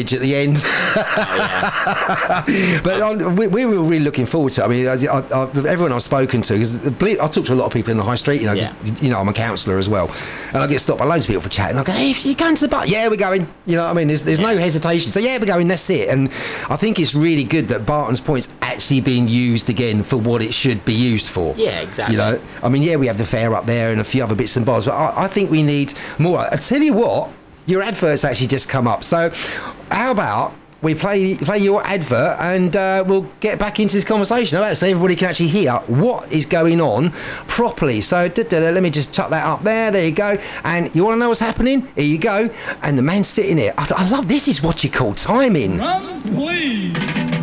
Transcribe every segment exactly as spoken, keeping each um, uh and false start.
image at the end. Oh, yeah. But on, we, we were really looking forward to it. I mean, I, I, I, everyone I've spoken to, because I talk to a lot of people in the high street, you know, Yeah. you know, I'm a counsellor as well, and I get stopped by loads of people for chatting. I go, hey, if you're going to the bar, yeah, we're going. You know what I mean? There's, there's Yeah. no hesitation. So yeah, we're going. That's it. And I think it's really good that Barton's Point's actually being used again for what it should be used for. Yeah, exactly. You know, I mean, yeah, we have the fair up there and a few other bits and bobs, but I, I think we need more. I tell you what, your advert's actually just come up. So how about we play play your advert and uh, we'll get back into this conversation about it so everybody can actually hear what is going on properly. So da, da, da, let me just chuck that up there. There you go. And you want to know what's happening? Here you go. And the man's sitting here. I, I love this. Is what you call timing. Drums, please.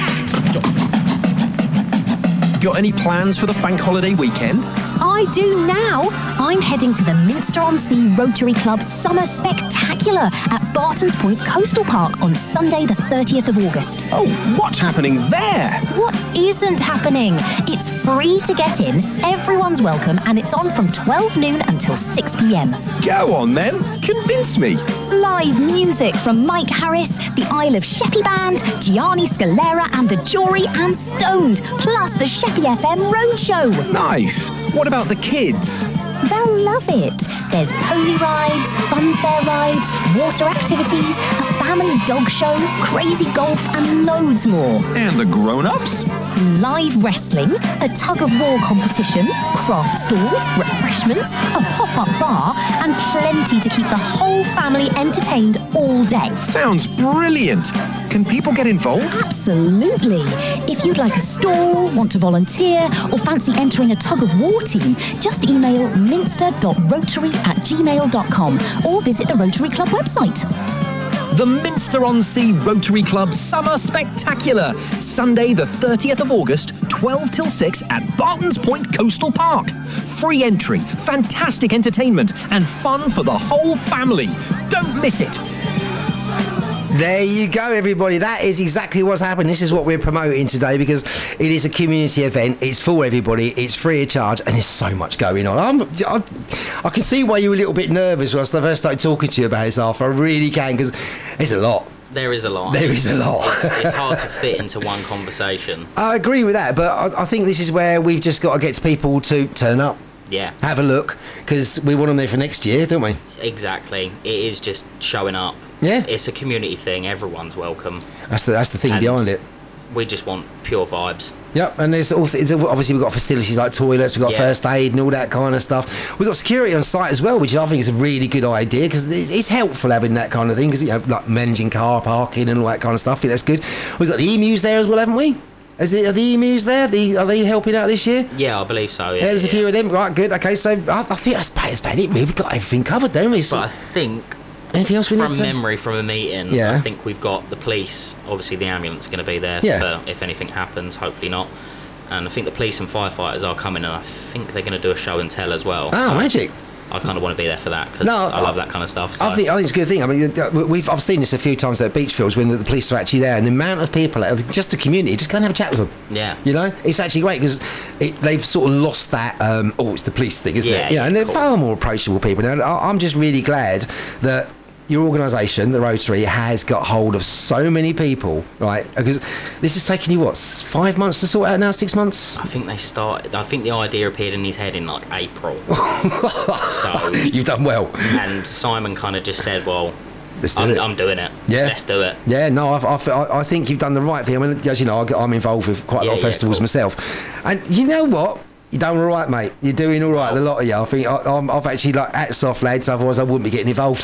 Got any plans for the bank holiday weekend? I do now. I'm heading to the Minster-on-Sea Rotary Club Summer Spectacular at Barton's Point Coastal Park on Sunday the thirtieth of August. Oh, what's happening there? What isn't happening? It's free to get in, everyone's welcome, and it's on from twelve noon until six p.m. Go on then, convince me. Live music from Mike Harris, the Isle of Sheppey Band, Gianni Scalera and the Jory and Stoned, plus the Sheppey F M Roadshow. Nice. What about the kids? They'll love it. There's pony rides, funfair rides, water activities, a family dog show, crazy golf, and loads more. And the grown-ups? Live wrestling, a tug-of-war competition, craft stalls, refreshments, a pop-up bar, and plenty to keep the whole family entertained all day. Sounds brilliant. Can people get involved? Absolutely. If you'd like a stall, want to volunteer, or fancy entering a tug-of-war team, just email minster.rotary at gmail dot com or visit the Rotary Club website. The Minster-on-Sea Rotary Club Summer Spectacular, Sunday the thirtieth of August, twelve till six at Barton's Point Coastal Park. Free entry, fantastic entertainment, and fun for the whole family. Don't miss it. There you go, everybody. That is exactly what's happening. This is what we're promoting today because it is a community event. It's for everybody. It's free of charge, and there's so much going on. I'm, I, I can see why you were a little bit nervous when I first started talking to you about this, Arthur. I really can, because there's a lot. There is a lot. There is a lot. It's, it's hard to fit into one conversation. I agree with that, but I, I think this is where we've just got to get people to turn up. Yeah. Have a look, because we want them there for next year, don't we? Exactly. It is just showing up. Yeah. It's a community thing. Everyone's welcome. That's the, that's the thing And behind it. We just want pure vibes. Yep, and there's all th- obviously we've got facilities like toilets, we've got Yeah. first aid and all that kind of stuff. We've got security on site as well, which I think is a really good idea because it's, it's helpful having that kind of thing because, you know, like managing car parking and all that kind of stuff. I think that's good. We've got the emus there as well, haven't we? Is it, are the emus there? The, are they helping out this year? Yeah, I believe so. Yeah, Yeah, there's a yeah. few of them. Right, good. Okay, so I, I think that's about, that's about it. We've got everything covered, don't we? So, But I think, anything else we from need to... memory from a meeting, Yeah. I think we've got the police, obviously the ambulance going to be there Yeah. for if anything happens, hopefully not. And I think the police and firefighters are coming, and I think they're going to do a show and tell as well. Oh, So magic. I kind of want to be there for that because No, I love I- that kind of stuff. So. I think I think it's a good thing. I mean, uh, we've I've seen this a few times at Beachfields when the police are actually there, and the amount of people, just the community, just go and have a chat with them. Yeah. You know, it's actually great because they've sort of lost that. Um, oh, it's the police thing, isn't Yeah, it? You know, yeah, and they're of course. far more approachable people now. And I- I'm just really glad that your organisation, the Rotary, has got hold of so many people, right? Because this is taking you what, s- five months to sort out now, six months? I think they started. I think the idea appeared in his head in like April. so You've done well. and Simon kind of just said, "Well, Let's do I'm, it. I'm doing it. Yeah. Let's do it." Yeah, no, I've, I've, I I think you've done the right thing. I mean, as you know, I- I'm involved with quite a Yeah, lot of yeah, festivals cool. myself, and you know what? You're doing all right, mate. You're doing all right, the lot of you. I think I, I'm, I've actually like hats off, lads. Otherwise, I wouldn't be getting involved.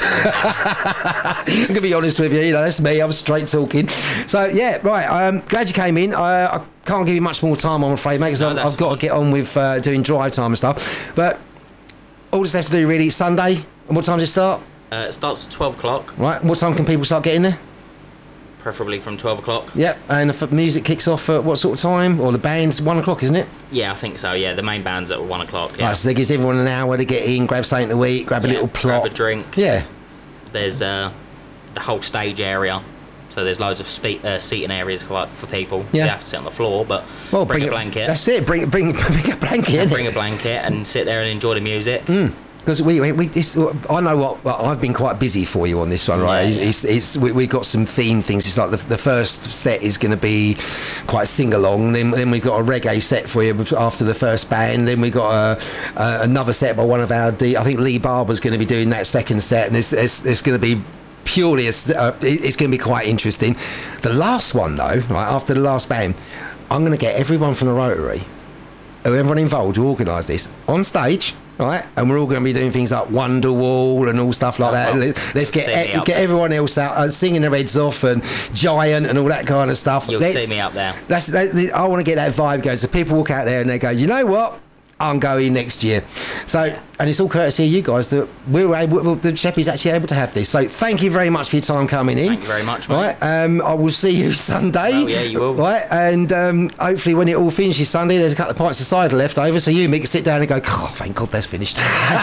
I'm gonna be honest with you. You know, that's me. I'm straight talking. So yeah, right. I'm glad you came in. I, I can't give you much more time, I'm afraid, mate, because No, I've, that's I've got to fine. get on with uh, doing drive time and stuff. But all that's left to do really is Sunday. And what time does it start? Uh, it starts at twelve o'clock, Right. What time can people start getting there? preferably from twelve o'clock. Yep, and the f- music kicks off at what sort of time? Or the band's one o'clock, isn't it? Yeah, I think so. Yeah, the main band's at one o'clock. Yeah. Right, so that gives everyone an hour to get in, grab something to eat, grab a Yeah, little plot. grab a drink. Yeah. There's uh, the whole stage area, so there's loads of spe- uh, seating areas for, for people. Yeah. You have to sit on the floor, but Well, bring, bring a blanket. That's it. Bring bring bring a blanket. and innit? bring a blanket and sit there and enjoy the music. Mm. because we, we, we this, I know what well, I've been quite busy for you on this one, right? Yeah, yeah. It's, it's we, we've got some theme things. It's like the, the first set is going to be quite sing along. Then then we've got a reggae set for you after the first band. Then we got a, a, another set by one of our D, I think Lee Barber's going to be doing that second set, and it's it's, it's going to be. Purely, uh, it's going to be quite interesting. The last one, though, right after the last band, I'm going to get everyone from the Rotary, everyone involved, to organise this on stage, right? And we're all going to be doing things like Wonderwall and all stuff like that. well, Let's get see me e- get everyone else out uh, singing their heads off and Giant and all that kind of stuff. You'll Let's, see me up there. That's, that, I want to get that vibe going. So people walk out there and they go, you know what? I'm going next year. So, Yeah. and it's all courtesy of you guys that we were able, well, the Sheppy's actually able to have this. So, thank you very much for your time coming in. Thank you very much, mate. Right, um, I will see you Sunday. Oh, yeah, you will. Right, and um, hopefully when it all finishes Sunday, there's a couple of pints of cider left over, so you, Mick, can sit down and go, oh, thank God that's finished.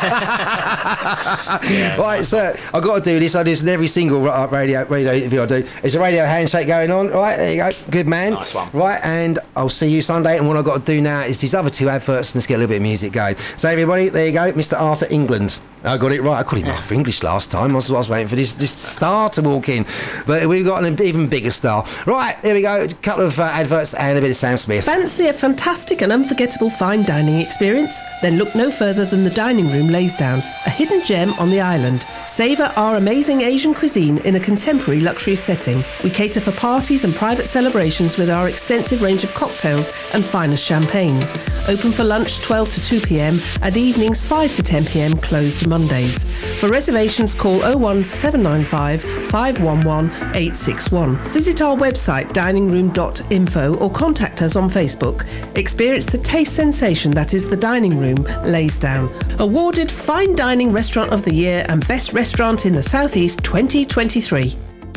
Yeah, right, nice so I've got to do this. I do this in every single ra- radio radio interview I do. There's a radio handshake going on. Right, there you go. Good man. Nice one. Right, and I'll see you Sunday. And what I've got to do now is these other two adverts, and let's get a little bit of music going. So everybody, there you go, Mister Arthur England. I got it right. I called him Arthur English last time. I was, I was waiting for this, this star to walk in. But we've got an even bigger star. Right, here we go. A couple of uh, adverts and a bit of Sam Smith. Fancy a fantastic and unforgettable fine dining experience? Then look no further than the Dining Room Laysdown, a hidden gem on the island. Savour our amazing Asian cuisine in a contemporary luxury setting. We cater for parties and private celebrations with our extensive range of cocktails and finest champagnes. Open for lunch twelve to two p.m. and evenings five to ten p.m. closed Mondays. For reservations, call oh one seven nine five, five one one, eight six one. Visit our website dining room dot info or contact us on Facebook. Experience the taste sensation that is the Dining Room Laysdown. Awarded Fine Dining Restaurant of the Year and Best Restaurant in the South East twenty twenty-three.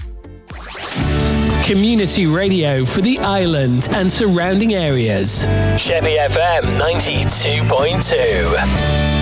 Community radio for the island and surrounding areas. Sheppy F M ninety-two point two.